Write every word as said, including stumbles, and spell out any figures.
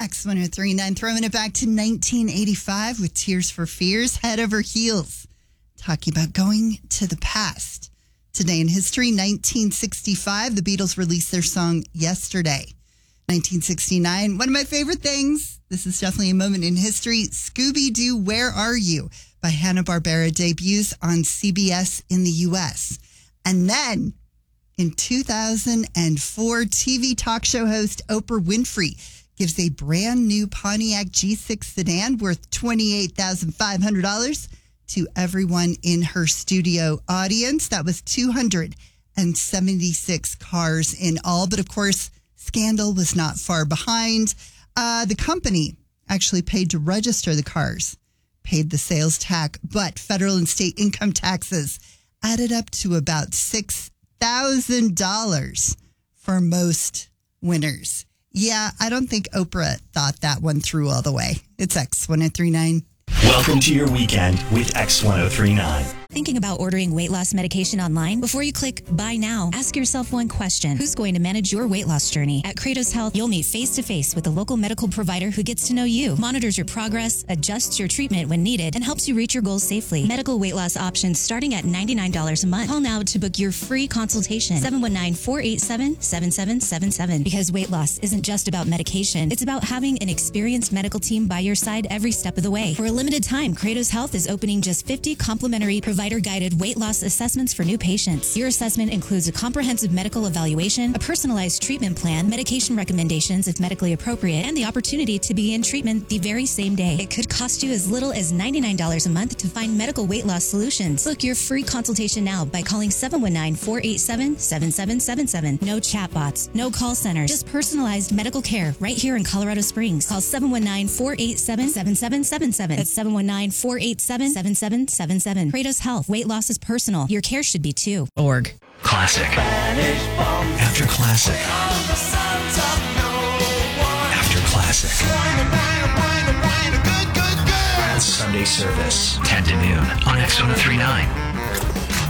X one oh three point nine, throwing it back to nineteen eighty-five with Tears for Fears, Head Over Heels. Talking about going to the past. Today in history, nineteen sixty-five, the Beatles released their song Yesterday. nineteen sixty-nine, one of my favorite things. This is definitely a moment in history. Scooby-Doo, Where Are You? By Hanna-Barbera debuts on C B S in the U S. And then in two thousand four, T V talk show host Oprah Winfrey gives a brand new Pontiac G six sedan worth twenty-eight thousand five hundred dollars to everyone in her studio audience. That was two hundred seventy-six cars in all. But of course, scandal was not far behind. Uh, the company actually paid to register the cars, paid the sales tax, but federal and state income taxes added up to about six thousand dollars for most winners. Yeah, I don't think Oprah thought that one through all the way. It's X one oh three point nine. Welcome to your weekend with X one oh three point nine. Thinking about ordering weight loss medication online? Before you click buy now, ask yourself one question. Who's going to manage your weight loss journey? At Kratos Health, you'll meet face-to-face with a local medical provider who gets to know you, monitors your progress, adjusts your treatment when needed, and helps you reach your goals safely. Medical weight loss options starting at ninety-nine dollars a month. Call now to book your free consultation. seven one nine, four eight seven, seven seven seven seven. Because weight loss isn't just about medication. It's about having an experienced medical team by your side every step of the way. For a limited time, Kratos Health is opening just fifty complimentary provider-guided weight loss assessments for new patients. Your assessment includes a comprehensive medical evaluation, a personalized treatment plan, medication recommendations if medically appropriate, and the opportunity to begin treatment the very same day. It could cost you as little as ninety-nine dollars a month to find medical weight loss solutions. Book your free consultation now by calling seven one nine, four eight seven, seven seven seven seven. No chatbots, no call centers, just personalized medical care right here in Colorado Springs. Call seven one nine, four eight seven, seven seven seven seven. That's seven one nine, four eight seven, seven seven seven seven. Kratos Health. Weight loss is personal. Your care should be too. Org. Classic. After classic. After classic. Sunday service, ten to noon on X one oh three point nine.